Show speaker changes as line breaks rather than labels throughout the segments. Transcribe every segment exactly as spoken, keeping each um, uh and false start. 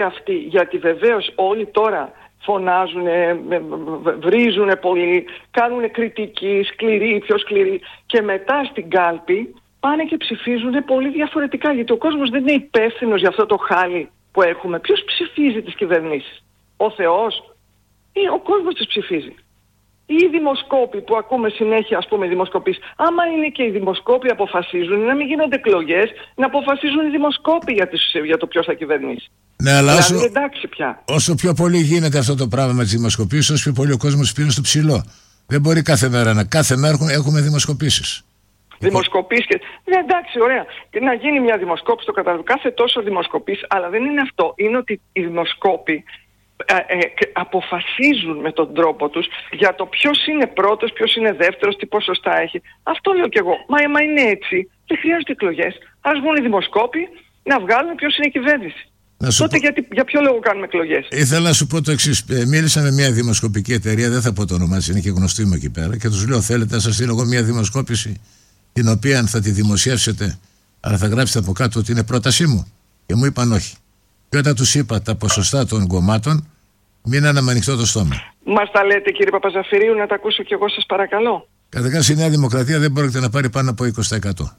αυτοί, γιατί βεβαίως όλοι τώρα φωνάζουν, βρίζουν πολύ, κάνουν κριτική, σκληρή, πιο σκληρή, και μετά στην κάλπη πάνε και ψηφίζουν πολύ διαφορετικά, γιατί ο κόσμος δεν είναι υπεύθυνος για αυτό το χάλι που έχουμε. Ποιος ψηφίζει τις κυβερνήσεις? Ο Θεός ή ο κόσμος τις ψηφίζει? Ή οι δημοσκόποι που ακούμε συνέχεια, ας πούμε, δημοσκοπήσεις? Άμα είναι και οι δημοσκόποι αποφασίζουν, να μην γίνονται εκλογές, να αποφασίζουν οι δημοσκόποι για, τις, για το ποιος θα κυβερνήσει.
Ναι, αλλά
δηλαδή,
όσο,
εντάξει πια.
όσο πιο πολύ γίνεται αυτό το πράγμα με τις δημοσκοπήσεις, όσο πιο πολύ ο κόσμος πήρε στο ψηλό. Δεν μπορεί κάθε μέρα να κάθε μέρα έχουμε δημοσκοπήσεις.
Δημοσκοπήσεις και... Ναι, εντάξει, ωραία. Και να γίνει μια δημοσκόπηση, το καταλαβαίνω. Κάθε τόσο δημοσκοπήσεις, αλλά δεν είναι αυτό. Είναι ότι οι δημοσκόποι ε, ε, αποφασίζουν με τον τρόπο τους για το ποιος είναι πρώτος, ποιος είναι δεύτερος, τι ποσοστά έχει. Αυτό λέω κι εγώ. Μα, μα είναι έτσι. Δεν χρειάζονται εκλογές. Ας βγουν οι δημοσκόποι να βγάλουν ποιος είναι η κυβέρνηση. Τότε πω... γιατί, για ποιο λόγο κάνουμε εκλογές?
Ήθελα να σου πω το εξής. Ε, μίλησα με μια δημοσκοπική εταιρεία, δεν θα πω το όνομά της, είναι και γνωστή μου εκεί πέρα, και τους λέω: θέλετε να σας στείλω εγώ μια δημοσκόπηση, την οποία θα τη δημοσιεύσετε, αλλά θα γράψετε από κάτω ότι είναι πρότασή μου? Και μου είπαν όχι. Και όταν τους είπα τα ποσοστά των κομμάτων, μείνανε με ανοιχτό το στόμα. Μας
τα λέτε, κύριε Παπαζαφυρίου, να τα ακούσω κι εγώ, σας παρακαλώ?
Καταρχάς, η Νέα Δημοκρατία δεν πρόκειται να πάρει πάνω από είκοσι τοις εκατό.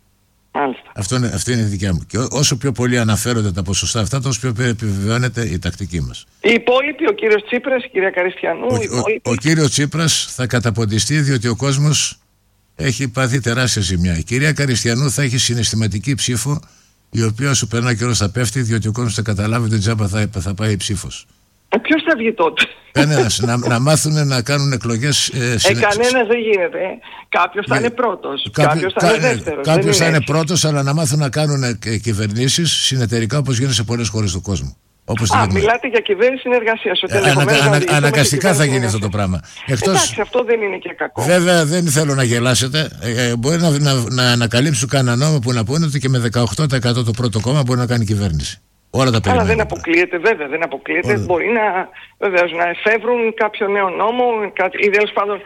Αυτό είναι, αυτή είναι η δικιά μου. Και όσο πιο πολύ αναφέρονται τα ποσοστά αυτά, τόσο πιο επιβεβαιώνεται η τακτική μας.
Οι υπόλοιποι, ο κύριος Τσίπρας, η κυρία Καριστιανού,
ο, ο, ο, ο κύριος Τσίπρας θα καταποντιστεί, διότι ο κόσμος έχει πάθει τεράστια ζημιά. Η κυρία Καριστιανού θα έχει συναισθηματική ψήφο, η οποία σου περνά καιρός θα πέφτει, διότι ο κόσμος θα καταλάβει ότι τζάμπα θα, θα πάει η ψήφος.
Ε, ποιος θα βγει τότε?
Κανένας. να, να μάθουν να κάνουν εκλογές. Ε,
συνε... ε, κανένας δεν γίνεται. Ε. Κάποιος θα είναι πρώτος. Κάποιο, κάποιος θα είναι δεύτερος.
Κάποιος θα είναι πρώτος, αλλά να μάθουν να κάνουν ε, κυβερνήσεις συνεταιρικά, όπως γίνεται σε πολλές χώρες του κόσμου. Όπως
Α, μιλάτε για κυβέρνηση συνεργασίας.
Ε, ανα, ανα, αναγκαστικά θα γίνει αυτό το πράγμα.
Εκτός, εντάξει, αυτό δεν είναι και κακό.
Βέβαια, δεν θέλω να γελάσετε. Ε, ε, μπορεί να, να, να ανακαλύψουν κανένα νόμο που να πούνε ότι και με δεκαοκτώ τοις εκατό το πρώτο κόμμα μπορεί να κάνει κυβέρνηση. Όλα τα
Αλλά δεν αποκλείεται, βέβαια, δεν αποκλείεται. Όλα. Μπορεί να, βεβαίως, να εφεύρουν κάποιο νέο νόμο ή τέλος πάντων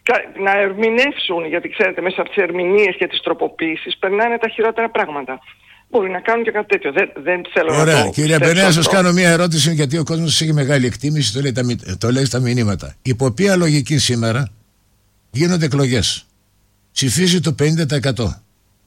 να ερμηνεύσουν, γιατί ξέρετε, μέσα από τις ερμηνείες και τις τροποποίησεις περνάνε τα χειρότερα πράγματα. Μπορεί να κάνουν και κάτι τέτοιο. Δεν, δεν θέλω
Ωραία.
να το...
Κυρία Μπενέα, σας κάνω μια ερώτηση, γιατί ο κόσμος έχει μεγάλη εκτίμηση, το λέει, τα, το λέει στα μηνύματα. Υπό ποια λογική σήμερα γίνονται εκλογές? Ψηφίζει το πενήντα τοις εκατό.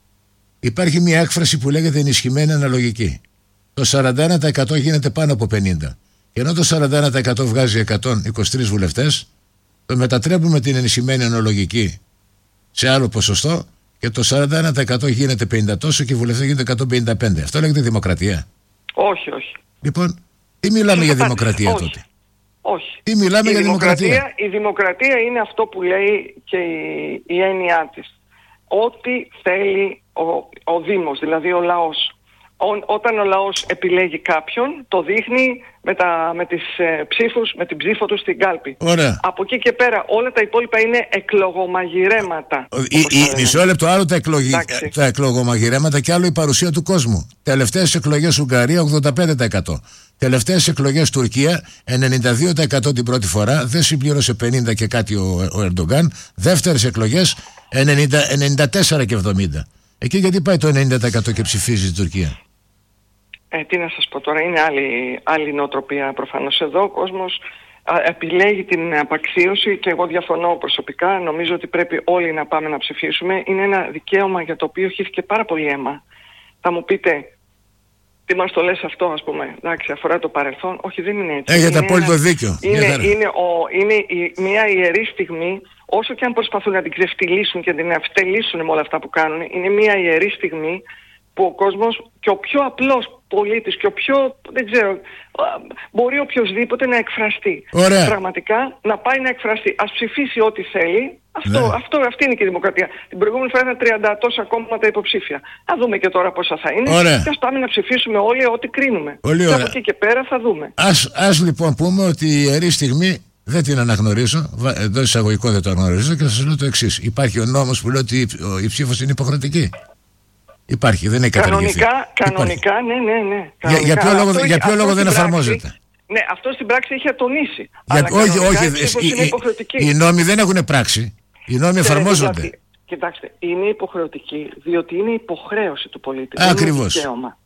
Υπάρχει μια έκφραση που λέγεται ενισχυμένη αναλογική. Το σαράντα ένα τοις εκατό γίνεται πάνω από πενήντα. Και ενώ το σαράντα ένα τοις εκατό βγάζει εκατόν είκοσι τρεις βουλευτές, το μετατρέπουμε την ενισχυμένη αναλογική σε άλλο ποσοστό και το σαράντα ένα τοις εκατό γίνεται πενήντα τόσο και οι βουλευτές γίνονται εκατόν πενήντα πέντε. Αυτό λέγεται δημοκρατία?
Όχι, όχι.
Λοιπόν, τι μιλάμε για δημοκρατία
όχι.
τότε?
Όχι.
Τι μιλάμε
η
για
δημοκρατία,
δημοκρατία?
Η δημοκρατία είναι αυτό που λέει και η, η έννοιά της. Ό,τι θέλει ο, ο Δήμος, δηλαδή ο λαός. Ό, όταν ο λαός επιλέγει κάποιον, το δείχνει με, τα, με τις ε, ψήφους, με την ψήφο του στην κάλπη.
Ωραία.
Από εκεί και πέρα όλα τα υπόλοιπα είναι εκλογομαγειρέματα.
Η, η, μισό λεπτό, άλλο τα, εκλογι... τα εκλογομαγειρέματα και άλλο η παρουσία του κόσμου. Τελευταίες εκλογές Ουγγαρία ογδόντα πέντε τοις εκατό. Τελευταίες εκλογές Τουρκία ενενήντα δύο τοις εκατό την πρώτη φορά. Δεν συμπλήρωσε πενήντα και κάτι ο, ο Ερντογκάν. Δεύτερες εκλογές ενενήντα, ενενήντα τέσσερα και εβδομήντα. Εκεί γιατί πάει το ενενήντα τοις εκατό και ψηφίζει η Τουρκία?
Ε, τι να σας πω τώρα, είναι άλλη, άλλη νοοτροπία προφανώς. Εδώ ο κόσμος α, επιλέγει την απαξίωση και εγώ διαφωνώ προσωπικά. Νομίζω ότι πρέπει όλοι να πάμε να ψηφίσουμε. Είναι ένα δικαίωμα για το οποίο χύθηκε πάρα πολύ αίμα. Θα μου πείτε, τι μας το λες αυτό, ας πούμε? Εντάξει, αφορά το παρελθόν. Όχι, δεν είναι έτσι.
Έχετε απόλυτο δίκιο.
Είναι, είναι, ο, είναι η, μια ιερή στιγμή, όσο και αν προσπαθούν να την ξεφτυλίσουν και την ευτελίσουν με όλα αυτά που κάνουν, είναι μια ιερή στιγμή που ο κόσμος και ο πιο απλός πολίτης και ο πιο, δεν ξέρω, μπορεί οποιοσδήποτε να εκφραστεί.
Ωραία.
Πραγματικά να πάει να εκφραστεί. Ας ψηφίσει ό,τι θέλει. Αυτό,
ναι.
αυτό, αυτή είναι και η δημοκρατία. Την προηγούμενη φορά ήταν τριάντα τόσα κόμματα υποψήφια. Α δούμε και τώρα πόσα θα είναι.
Ωραία.
Και ας πάμε να ψηφίσουμε όλοι ό,τι κρίνουμε.
Πολύ
και
ωραία.
από εκεί και πέρα θα δούμε.
Ας, ας λοιπόν πούμε ότι η ιερή στιγμή δεν την αναγνωρίζω, εντός εισαγωγικών δεν το αναγνωρίζω, και θα σας λέω το εξής. Υπάρχει ο νόμος που λέει ότι η ψήφος είναι υποχρεωτική. Υπάρχει, δεν έχει καταργηθεί.
Κανονικά, κανονικά, ναι, ναι, ναι. Κανονικά.
Για, για ποιο λόγο,
αυτό,
για ποιο λόγο δεν
πράξη,
εφαρμόζεται?
Ναι, αυτό στην πράξη είχε τονίσει.
Για,
αλλά
όχι, όχι,
είναι υποχρεωτική.
Οι νόμοι δεν έχουν πράξη. Οι νόμοι εφαρμόζονται.
Γιατί, κοιτάξτε, είναι υποχρεωτική, διότι είναι υποχρέωση του πολίτη.
Ακριβώς.
Είναι δικαίωμα.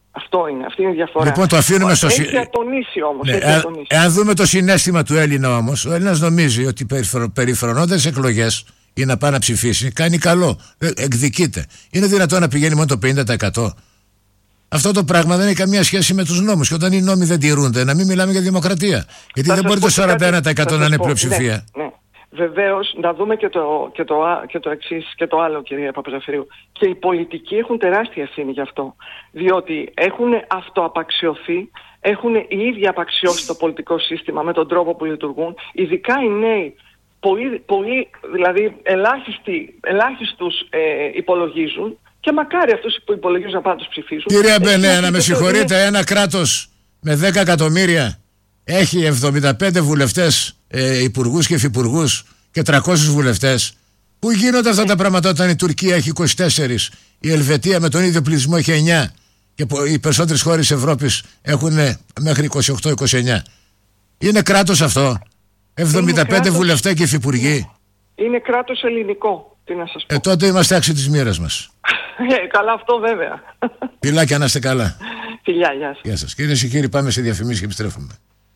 Αυτό είναι, αυτή είναι η διαφορά.
Λοιπόν, το αφήνουμε στο
Έχει ατονίσει όμως.
Ναι,
έχει
ε,
ατονίσει.
εάν δούμε το συναίσθημα του Έλληνα όμως, ο Έλληνας νομίζει ότι περιφρονώντας εκλογές ή να πάει να ψηφίσει, κάνει καλό, εκδικείται. Είναι δυνατόν να πηγαίνει μόνο το πενήντα τοις εκατό? Αυτό το πράγμα δεν έχει καμία σχέση με τους νόμους. Και όταν οι νόμοι δεν τηρούνται, να μην μιλάμε για δημοκρατία. Γιατί
θα
δεν μπορεί το σαράντα ένα τοις εκατό να είναι πλειοψηφία.
Ναι, ναι. Βεβαίως, να δούμε και το, και, το, και το εξής και το άλλο, κυρία Παπαζαφυρίου. Και οι πολιτικοί έχουν τεράστια ευθύνη γι' αυτό. Διότι έχουν αυτοαπαξιωθεί, έχουν οι ίδιοι απαξιώσει το πολιτικό σύστημα με τον τρόπο που λειτουργούν. Ειδικά οι νέοι, πολύ, πολύ δηλαδή ελάχιστοι, ελάχιστους ε, υπολογίζουν. Και μακάρι αυτούς που υπολογίζουν να πάνε να τους ψηφίσουν.
Κυρία Μπενέα, να με συγχωρείτε, είναι... ένα κράτος με δέκα εκατομμύρια έχει εβδομήντα πέντε βουλευτές, ε, υπουργούς και υφυπουργούς και τριακόσιους βουλευτές. Πού γίνονται αυτά τα πράγματα όταν η Τουρκία έχει είκοσι τέσσερα, η Ελβετία με τον ίδιο πληθυσμό έχει εννιά και οι περισσότερες χώρες της Ευρώπης έχουν μέχρι είκοσι οκτώ είκοσι εννιά. Είναι κράτος αυτό? εβδομήντα πέντε κράτος... βουλευτές και υφυπουργοί.
Είναι κράτος ελληνικό. Τι να σας πω.
Ε, τότε είμαστε άξιοι της μοίρας μας.
Ε, καλά, αυτό βέβαια.
Φιλάκια, να είστε καλά.
Φιλιά, γεια σας.
Γεια σας. Κυρίες και κύριοι, πάμε σε διαφημίσεις και επιστρέφουμε.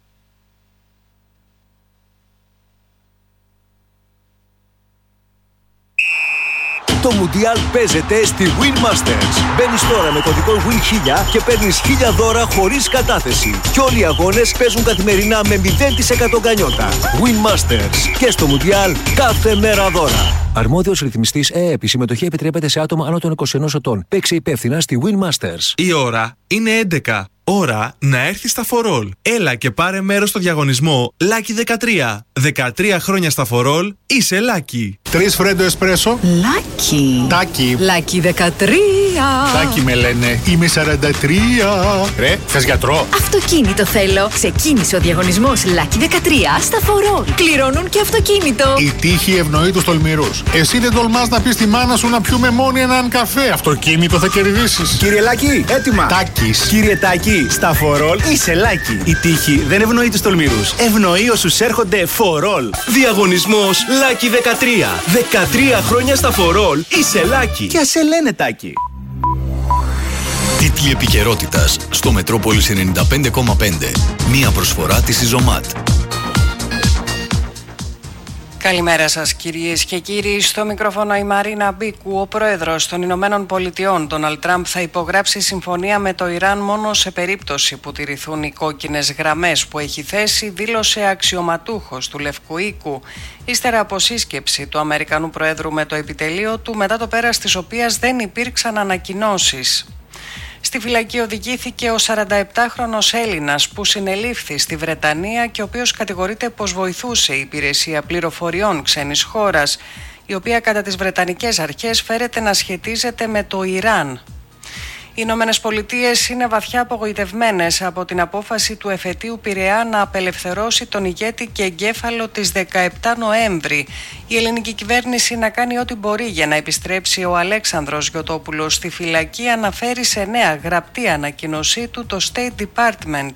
Το Μουντιάλ παίζεται στη Win Masters. Μπαίνεις τώρα με κωδικό Win χίλια και παίρνεις χίλια δώρα χωρίς κατάθεση. Και όλοι οι αγώνες παίζουν καθημερινά με μηδέν τοις εκατό γκανιότα. Win Masters. Και στο Μουντιάλ κάθε μέρα δώρα. Αρμόδιος ρυθμιστής ΕΕΠ. Η συμμετοχή επιτρέπεται σε άτομα άνω των είκοσι ενός ετών. Παίξε υπεύθυνα στη Win Masters.
Η ώρα είναι έντεκα. Ώρα να έρθει στα φορόλ. Έλα και πάρε μέρος στο διαγωνισμό Lucky δεκατρία. δεκατρία χρόνια στα φορόλ, είσαι Lucky.
Τρεις φρέντο εσπρέσο.
Lucky.
Τάκι.
Lucky δεκατρία.
Τάκι με λένε. Είμαι σαράντα τρία. Ρε, θες γιατρό?
Αυτοκίνητο θέλω. Ξεκίνησε ο διαγωνισμός Lucky δεκατρία στα φορόλ. Κληρώνουν και αυτοκίνητο.
Η τύχη ευνοεί τους τολμηρούς. Εσύ δεν τολμάς να πεις στη μάνα σου να πιούμε μόνοι έναν καφέ. Αυτοκίνητο θα κερδίσεις.
Κύριε Λάκη, έτοιμα.
Τάκης.
Κύριε Τάκη. Στα φορόλ είσαι Λάκη. Η τύχη δεν ευνοεί τους τολμηρούς. Ευνοεί όσους έρχονται φορόλ.
Διαγωνισμός Lucky δεκατρία. δεκατρία χρόνια στα φορόλ, είσαι Λάκη.
Και ας σε λένε Τάκη.
Τίτλοι επικαιρότητας στο Μετρόπολης ενενήντα πέντε κόμμα πέντε. Μία προσφορά της Ιζωμάτ.
Καλημέρα σας κυρίες και κύριοι. Στο μικρόφωνο η Μαρίνα Μπίκου. Ο πρόεδρος των Ηνωμένων Πολιτειών, Ντόναλντ Τραμπ, θα υπογράψει συμφωνία με το Ιράν μόνο σε περίπτωση που τηρηθούν οι κόκκινες γραμμές που έχει θέσει, δήλωσε αξιωματούχος του Λευκού Οίκου, ύστερα από σύσκεψη του Αμερικανού Προέδρου με το επιτελείο του, μετά το πέρας της οποίας δεν υπήρξαν ανακοινώσεις. Στη φυλακή οδηγήθηκε ο σαρανταεπτάχρονος Έλληνας που συνελήφθη στη Βρετανία και ο οποίος κατηγορείται πως βοηθούσε η υπηρεσία πληροφοριών ξένης χώρας, η οποία κατά τις βρετανικές αρχές φέρεται να σχετίζεται με το Ιράν. Οι Ηνωμένες Πολιτείες είναι βαθιά απογοητευμένες από την απόφαση του εφετείου Πειραιά να απελευθερώσει τον ηγέτη και εγκέφαλο της δεκαεπτά Νοέμβρη. Η ελληνική κυβέρνηση να κάνει ό,τι μπορεί για να επιστρέψει ο Αλέξανδρος Γιωτόπουλος στη φυλακή, αναφέρει σε νέα γραπτή ανακοίνωσή του το State Department.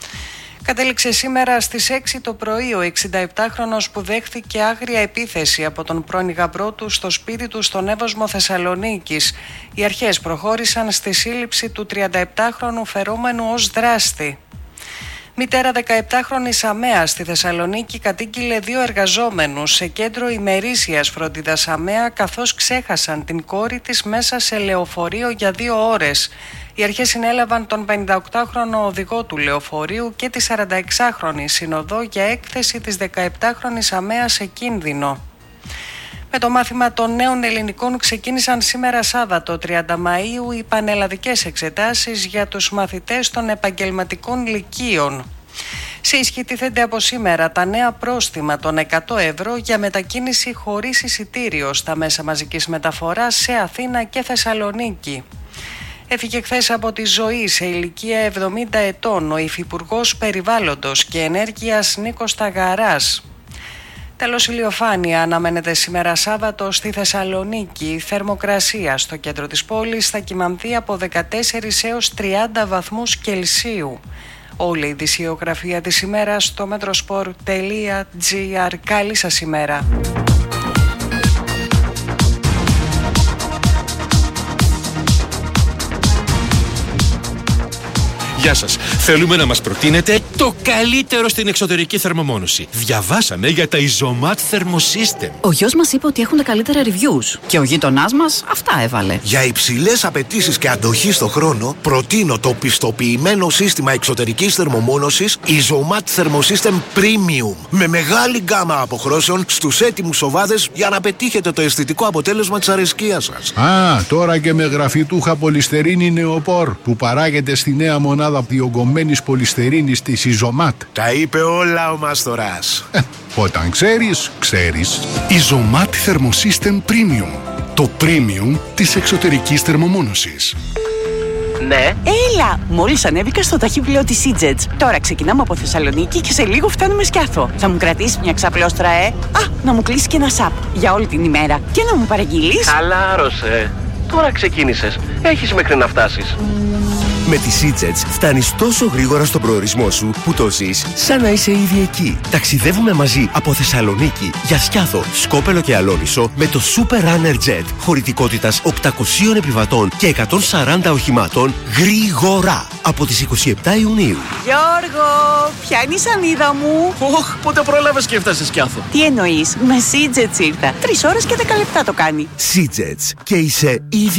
Κατέληξε σήμερα στις έξι το πρωί ο εξηνταεπτάχρονος που δέχθηκε άγρια επίθεση από τον πρώην γαμπρό του στο σπίτι του στον Εύωσμο Θεσσαλονίκης. Οι αρχές προχώρησαν στη σύλληψη του τριανταεπτάχρονου φερόμενου ως δράστη. Μητέρα δεκαεπτάχρονης αμαία στη Θεσσαλονίκη κατήγγειλε δύο εργαζόμενους σε κέντρο ημερήσιας φροντίδας αμαία καθώς ξέχασαν την κόρη της μέσα σε λεωφορείο για δύο ώρες. Οι αρχές συνέλαβαν τον πενηνταοκτάχρονο οδηγό του λεωφορείου και τη σαρανταεξάχρονη συνοδό για έκθεση της δεκαεπτάχρονης αμαία σε κίνδυνο. Με το μάθημα των νέων ελληνικών ξεκίνησαν σήμερα Σάββατο τριάντα Μαΐου οι πανελλαδικές εξετάσεις για τους μαθητές των επαγγελματικών λυκείων. Σε ισχύ τίθενται από σήμερα τα νέα πρόστιμα των εκατό ευρώ για μετακίνηση χωρίς εισιτήριο στα μέσα μαζικής μεταφοράς σε Αθήνα και Θεσσαλονίκη. Έφυγε χθες από τη ζωή σε ηλικία εβδομήντα ετών ο Υφυπουργός Περιβάλλοντος και Ενέργειας Νίκος Ταγαράς. Τέλος, ηλιοφάνεια αναμένεται σήμερα Σάββατο στη Θεσσαλονίκη. Η θερμοκρασία στο κέντρο της πόλης θα κυμανθεί από δεκατέσσερα έως τριάντα βαθμούς Κελσίου. Όλη η ειδησιογραφία της ημέρας στο metrosport τελεία gr. Καλή σας ημέρα.
Γεια σας. Θέλουμε να μας προτείνετε το καλύτερο στην εξωτερική θερμομόνωση. Διαβάσαμε για τα Isomat Thermosystem.
Ο γιος μας είπε ότι έχουν τα καλύτερα reviews και ο γείτονάς μας αυτά έβαλε.
Για υψηλές απαιτήσεις και αντοχή στο χρόνο, προτείνω το πιστοποιημένο σύστημα εξωτερικής θερμομόνωσης Isomat Thermosystem Premium. Με μεγάλη γκάμα αποχρώσεων στους έτοιμους οβάδες για να πετύχετε το αισθητικό αποτέλεσμα της αρεσκίας σας.
Α, τώρα και με γραφιτούχα πολυστερίνη νεοπόρ που παράγεται στη νέα μονάδα διογκωμένης πολυστερίνης της Isomat.
Τα είπε όλα ο Μάστορας.
Ε, όταν ξέρεις, ξέρεις.
Isomat Thermosystem Premium. Το premium της εξωτερικής θερμομόνωσης.
Ναι. Έλα! Μόλις ανέβηκα στο ταχύπλαιο της Seajets. Τώρα ξεκινάμε από Θεσσαλονίκη και σε λίγο φτάνουμε Σκιάθο. Θα μου κρατήσεις μια ξαπλώστρα, ε? Α, να μου κλείσει και ένα σαπ για όλη την ημέρα. Και να μου παραγγείλεις.
Χαλάρωσε. Τώρα ξεκίνησες. Έχεις μέχρι να φτάσεις.
Με τη Seajets φτάνεις τόσο γρήγορα στον προορισμό σου που το ζεις σαν να είσαι ήδη εκεί. Ταξιδεύουμε μαζί από Θεσσαλονίκη για Σκιάθο, Σκόπελο και Αλόνισο με το Super Runner Jet χωρητικότητας οκτακοσίων επιβατών και εκατόν σαράντα οχημάτων γρήγορα από τις είκοσι επτά Ιουνίου.
Γιώργο, ποια είναι η σανίδα μου?
Οχ, πότε πρόλαβες και έφτασες Σκιάθο?
Τι εννοείς, με Seajets ήρθα. Τρεις ώρες και δέκα λεπτά το κάνει.
Seajets και είσαι ήδη